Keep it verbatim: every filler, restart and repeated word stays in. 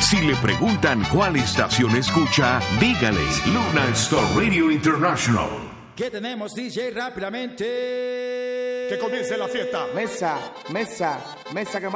Si le preguntan cuál estación escucha, dígale Luna Star Radio International. ¿Qué tenemos, D J? Rápidamente. Que comience la fiesta. Mesa, mesa, mesa que